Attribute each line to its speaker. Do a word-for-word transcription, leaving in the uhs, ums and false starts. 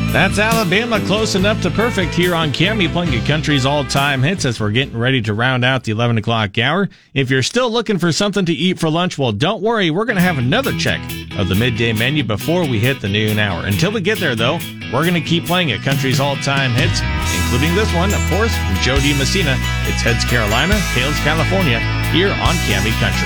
Speaker 1: That's Alabama close enough to perfect here on Cami, playing your country's all-time hits as we're getting ready to round out the eleven o'clock hour. If you're still looking for something to eat for lunch, well, don't worry. We're going to have another check of the midday menu before we hit the noon hour. Until we get there, though, we're going to keep playing your country's all-time hits, including this one, of course, from Joe DiMessina. It's Heads Carolina, Tails California, here on Cami Country.